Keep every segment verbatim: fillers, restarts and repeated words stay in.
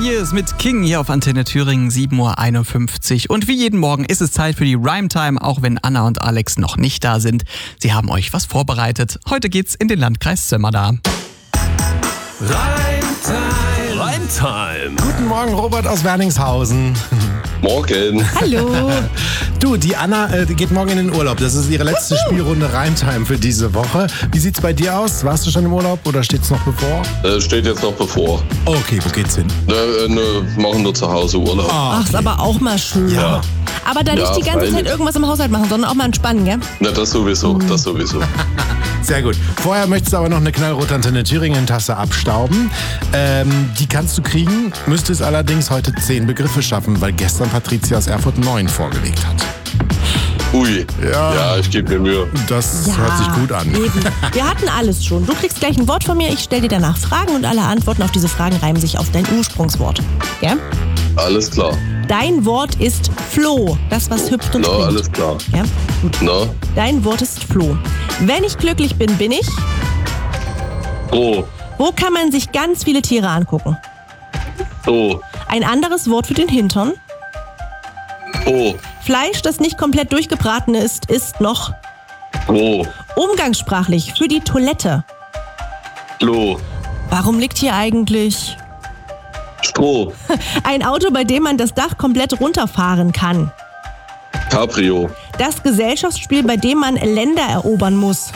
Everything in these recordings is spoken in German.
Years mit King hier auf Antenne Thüringen, sieben Uhr einundfünfzig. Und wie jeden Morgen ist es Zeit für die Rhyme Time, auch wenn Anna und Alex noch nicht da sind. Sie haben euch was vorbereitet. Heute geht's in den Landkreis Sömmerda. Rhyme Time. Rhyme Time. Guten Morgen, Robert aus Werningshausen. Morgen. Hallo. Du, die Anna äh, geht morgen in den Urlaub. Das ist ihre letzte Spielrunde Rhyme Time für diese Woche. Wie sieht's bei dir aus? Warst du schon im Urlaub oder steht's noch bevor? Äh, steht jetzt noch bevor. Okay, wo geht's hin? Ne, ne, machen nur zu Hause Urlaub. Ah, Ach, ist aber auch mal schön. Ja. Aber da nicht Ja, die ganze freilich. Zeit irgendwas im Haushalt machen, sondern auch mal entspannen, gell? Na, das sowieso, das sowieso. sehr gut. Vorher möchtest du aber noch eine knallrote Antenne Thüringen-Tasse abstauben. Ähm, die kannst du kriegen, müsstest allerdings heute zehn Begriffe schaffen, weil gestern Patricia aus Erfurt neun vorgelegt hat. Ui. Ja. Ja, ich gebe mir Mühe. Das Ja, hört sich gut an. Eben. Wir hatten alles schon. Du kriegst gleich ein Wort von mir, ich stelle dir danach Fragen und alle Antworten auf diese Fragen reimen sich auf dein Ursprungswort. Ja? Alles klar. Dein Wort ist Floh, das was hüpft und Na, springt. alles klar. Ja? Gut. Na, Dein Wort ist Floh. Wenn ich glücklich bin, bin ich. oh, Wo kann man sich ganz viele Tiere angucken? oh, Ein anderes Wort für den Hintern. oh, Fleisch, das nicht komplett durchgebraten ist, ist noch oh, umgangssprachlich für die Toilette. Klo, Warum liegt hier eigentlich Stroh, ein Auto, bei dem man das Dach komplett runterfahren kann? Cabrio, Das Gesellschaftsspiel, bei dem man Länder erobern muss.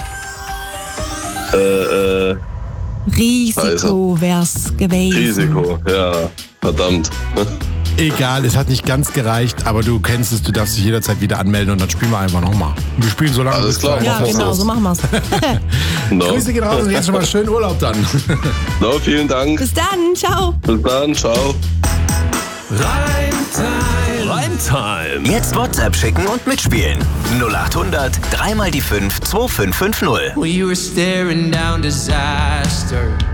äh, äh, Risiko wär's gewesen. Risiko, ja, verdammt. Egal, es hat nicht ganz gereicht, aber du kennst es, du darfst dich jederzeit wieder anmelden und dann spielen wir einfach nochmal. Wir spielen so lange, Alles bis klar. du Ja, einfach genau, hast. so machen wir's. No. Grüße gehen raus und jetzt schon mal schönen Urlaub dann. No, vielen Dank. Bis dann, ciao. Bis dann, ciao. Rhyme Time. Rhyme Time. Jetzt WhatsApp schicken und mitspielen. null acht hundert, drei mal die fünf, zwei fünf fünf null. We were staring down disaster.